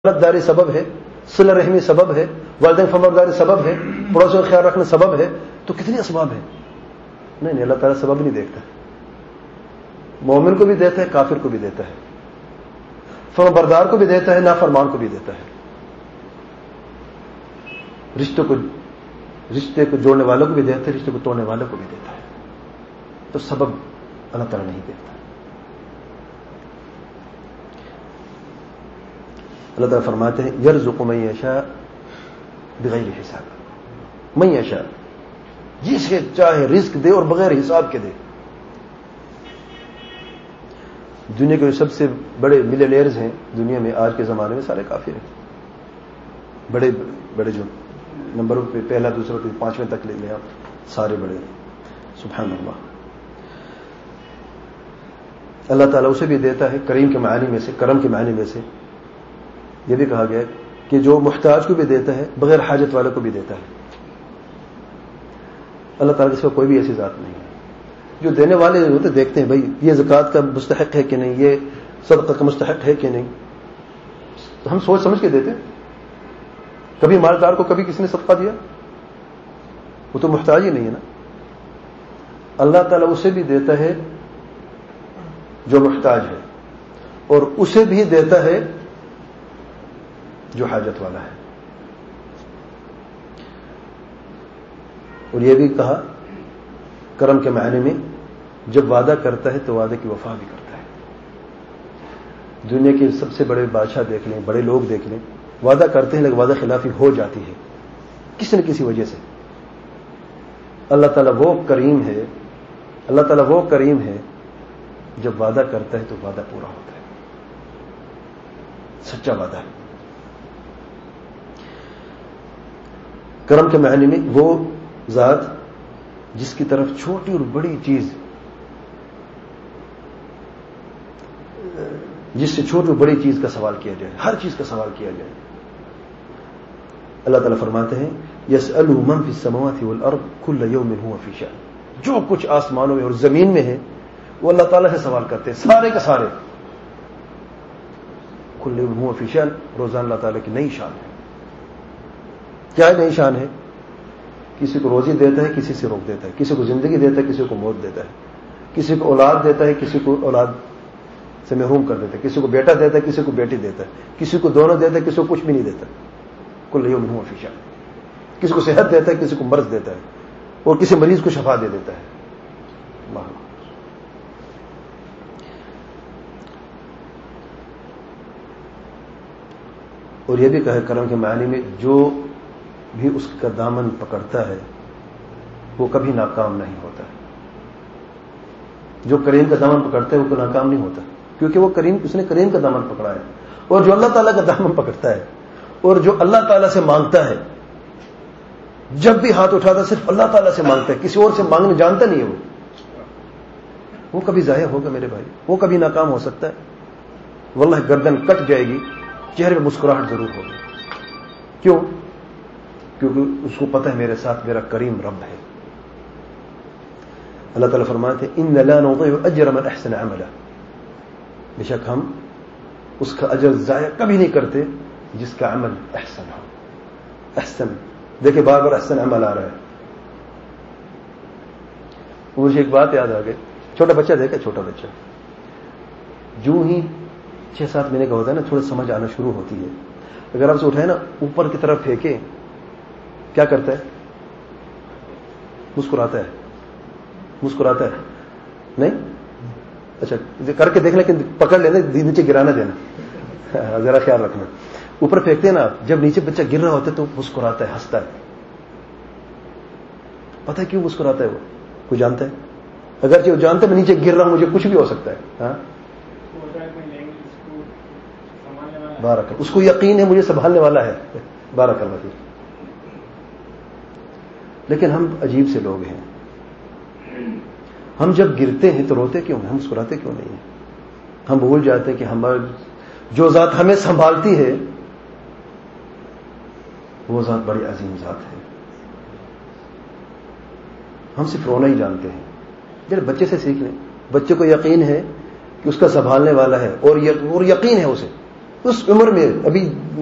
داری سبب ہے، صلہ رحمی سبب ہے، والدین فرمانبرداری سبب ہے، پڑوسیوں کا خیال رکھنا سبب ہے، تو کتنی اسباب ہیں. نہیں اللہ تعالیٰ سبب نہیں دیکھتا. مومن کو بھی دیتا ہے، کافر کو بھی دیتا ہے، فرمانبردار کو بھی دیتا ہے، نافرمان کو بھی دیتا ہے، رشتے کو جوڑنے والوں کو بھی دیتا ہے، رشتے کو توڑنے والوں کو بھی دیتا ہے. تو سبب اللہ تعالیٰ نہیں دیکھتا. اللہ تعالیٰ فرماتے ہیں یرزق من یشاء بغیر حساب. من یشاء، جسے چاہے رزق دے اور بغیر حساب کے دے. دنیا کے سب سے بڑے ملینئرز ہیں دنیا میں آج کے زمانے میں سارے کافر ہیں. بڑے بڑے جو نمبروں پہ پہلا دوسرا پانچویں تک لے لیں آپ، سارے بڑے. سبحان اللہ. اللہ تعالیٰ اسے بھی دیتا ہے کریم کے معنی میں سے، کرم کے معنی میں سے. یہ بھی کہا گیا کہ جو محتاج کو بھی دیتا ہے، بغیر حاجت والے کو بھی دیتا ہے. اللہ تعالیٰ کے سوا کوئی بھی ایسی ذات نہیں ہے. جو دینے والے ہوتے دیکھتے ہیں بھائی یہ زکوٰۃ کا مستحق ہے کہ نہیں، یہ صدقہ کا مستحق ہے کہ نہیں، تو ہم سوچ سمجھ کے دیتے ہیں. کبھی مالدار کو کبھی کسی نے صدقہ دیا؟ وہ تو محتاج ہی نہیں ہے نا. اللہ تعالیٰ اسے بھی دیتا ہے جو محتاج ہے، اور اسے بھی دیتا ہے جو حاجت والا ہے. اور یہ بھی کہا کرم کے معنی میں جب وعدہ کرتا ہے تو وعدے کی وفا بھی کرتا ہے. دنیا کے سب سے بڑے بادشاہ دیکھ لیں، بڑے لوگ دیکھ لیں، وعدہ کرتے ہیں لیکن وعدہ خلافی ہو جاتی ہے کسی نہ کسی وجہ سے. اللہ تعالیٰ وہ کریم ہے، اللہ تعالیٰ وہ کریم ہے جب وعدہ کرتا ہے تو وعدہ پورا ہوتا ہے، سچا وعدہ ہے. کرم کے معنی میں وہ ذات جس کی طرف چھوٹی اور بڑی چیز، جس سے چھوٹی اور بڑی چیز کا سوال کیا جائے، ہر چیز کا سوال کیا جائے. اللہ تعالیٰ فرماتے ہیں یسألہ من فی السماوات والارض کل یوم ھو فی شأن. جو کچھ آسمانوں میں اور زمین میں ہے وہ اللہ تعالیٰ سے سوال کرتے ہیں، سارے کے سارے. کل یوم ھو فی شأن، روزانہ اللہ تعالیٰ کی نئی شان ہے. کیا نئی شان ہے؟ کسی کو روزی دیتا ہے، کسی سے روک دیتا ہے، کسی کو زندگی دیتا ہے، کسی کو موت دیتا ہے، کسی کو اولاد دیتا ہے، کسی کو اولاد سے محروم کر دیتا ہے، کسی کو بیٹا دیتا ہے، کسی کو بیٹی دیتا ہے، کسی کو دونوں دیتا ہے، کسی کو کچھ بھی نہیں دیتا. کل یوم ھو فی شأن. کسی کو صحت دیتا ہے، کسی کو مرض دیتا ہے، اور کسی مریض کو شفا دے دیتا ہے. اللہ. اور یہ بھی کہا کرم کے معنی میں جو بھی اس کا دامن پکڑتا ہے وہ کبھی ناکام نہیں ہوتا. جو کریم کا دامن پکڑتا ہے وہ ناکام نہیں ہوتا، کیونکہ وہ کریم، اس نے کریم کا دامن پکڑا ہے. اور جو اللہ تعالیٰ کا دامن پکڑتا ہے اور جو اللہ تعالیٰ سے مانگتا ہے، جب بھی ہاتھ اٹھاتا ہے صرف اللہ تعالیٰ سے مانگتا ہے، کسی اور سے مانگنے جانتا نہیں ہے. وہ کبھی ضائع ہوگا میرے بھائی، وہ کبھی ناکام ہو سکتا ہے. واللہ گردن کٹ جائے گی، چہرے پہ مسکراہٹ ضرور ہوگی. کیوں؟ کیونکہ اس کو پتہ ہے میرے ساتھ میرا کریم رب ہے. اللہ تعالیٰ فرماتے ہیں ان لا نضيع اجر من احسن عملا. بے شک ہم اس کا اجر ضائع کبھی نہیں کرتے جس کا عمل احسن ہو. احسن، دیکھیں بار بار احسن عمل آ رہا ہے. مجھے ایک بات یاد آ گئی. چھوٹا بچہ دیکھا، چھوٹا بچہ جو ہی 6-7 مہینے کا ہوتا ہے نا، تھوڑا سمجھ آنا شروع ہوتی ہے. اگر آپ سے اٹھائے نا اوپر کی طرف پھینکے، کیا کرتا ہے؟ مسکراتا ہے. مسکراتا ہے نہیں؟ اچھا کر کے دیکھ لیکن پکڑ لینا، نیچے گرانا دینا، ذرا خیال رکھنا. اوپر پھینکتے ہیں نا آپ، جب نیچے بچہ گر رہا ہوتا ہے تو مسکراتا ہے، ہنستا ہے. پتہ ہے کیوں مسکراتا ہے؟ وہ کوئی جانتا ہے؟ اگرچہ وہ جانتا ہے میں نیچے گر رہا ہوں، مجھے کچھ بھی ہو سکتا ہے. ہاں بارک اللہ، اس کو یقین ہے مجھے سنبھالنے والا ہے. بارک اللہ فیک. لیکن ہم عجیب سے لوگ ہیں، ہم جب گرتے ہیں تو روتے کیوں ہیں؟ ہم مسکراتے کیوں نہیں ہیں؟ ہم بھول جاتے ہیں کہ ہمارا جو ذات ہمیں سنبھالتی ہے وہ ذات بڑی عظیم ذات ہے. ہم صرف رونا ہی جانتے ہیں. جب بچے سے سیکھ لیں، بچے کو یقین ہے کہ اس کا سنبھالنے والا ہے، اور یقین ہے اسے اس عمر میں ابھی